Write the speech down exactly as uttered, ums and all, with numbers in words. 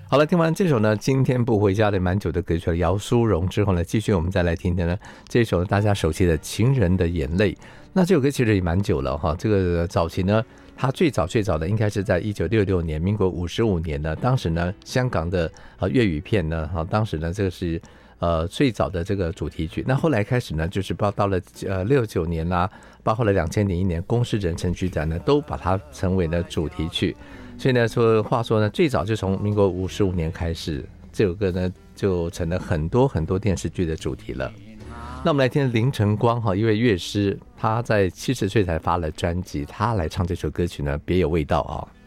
好了，听完这首呢今天不回家的蛮久的歌曲姚苏蓉之后呢，继续我们再来听听呢这首大家熟悉的情人的眼泪。那这首歌其实也蛮久了哈，这个早期呢它最早最早的应该是在一九六六年民国五十五年呢，当时呢香港的呃粤语片呢，当时呢这个是呃最早的这个主题曲。那后来开始呢就是包到了呃六九年啦、啊，包括了两千零一年公视人生剧展呢都把它成为了主题曲。所以呢说话说呢最早就从民国五十五年开始，这首歌呢就成了很多很多电视剧的主题了。那我们来听林晨光哈，一位乐师，他在七十岁才发了专辑，他来唱这首歌曲呢别有味道啊。